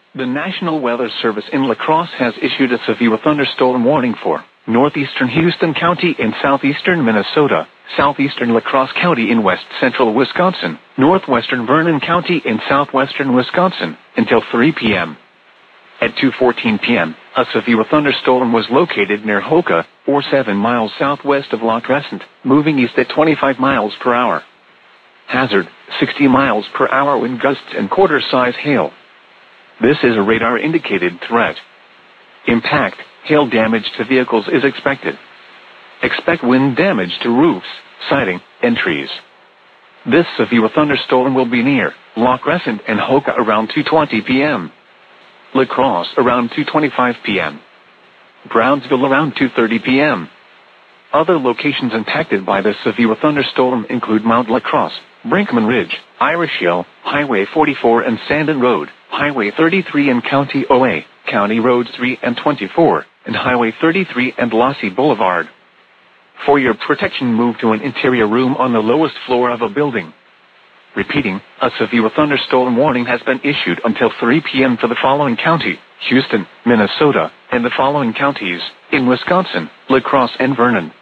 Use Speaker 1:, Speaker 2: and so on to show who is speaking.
Speaker 1: The National Weather Service in La Crosse has issued a severe thunderstorm warning for northeastern Houston County in southeastern Minnesota, southeastern La Crosse County in west central Wisconsin, northwestern Vernon County in southwestern Wisconsin, until 3 p.m. At 2:14 p.m., a severe thunderstorm was located near Hoka, or 7 miles southwest of La Crescent, moving east at 25 miles per hour. Hazard, 60 miles per hour wind gusts and quarter-size hail. This is a radar-indicated threat. Impact, hail damage to vehicles is expected. Expect wind damage to roofs, siding, and trees. This severe thunderstorm will be near La Crescent and Hoka around 2:20 p.m. La Crosse around 2:25 p.m. Brownsville around 2:30 p.m. Other locations impacted by this severe thunderstorm include Mount La Crosse, Brinkman Ridge, Irish Hill, Highway 44 and Sandon Road, Highway 33 and County OA, County Roads 3 and 24, and Highway 33 and Lassie Boulevard. For your protection, move to an interior room on the lowest floor of a building. Repeating, a severe thunderstorm warning has been issued until 3 p.m. for the following county: Houston, Minnesota, and the following counties in Wisconsin, La Crosse and Vernon.